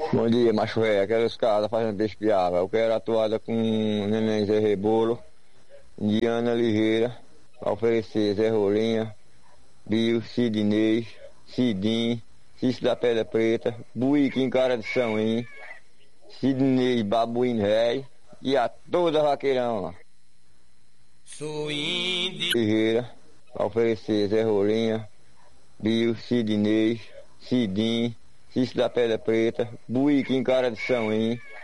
Bom dia, macho ré. Aquelas casas fazendo peixe piaba. Eu quero a toalha com Neném Zé Rebolo, Diana Ligeira, pra oferecer Zé Rolinha, Bio, Sidney, Cidim, Cício da Pedra Preta, Buiquim Cara de Sãoim, Sidney Babuíno Rei e a toda vaqueirão lá. Ligeira, pra oferecer Zé Rolinha, Bio, Sidney, Cidim, Cício da Pedra Preta, Buiquim Cara de Sãoim,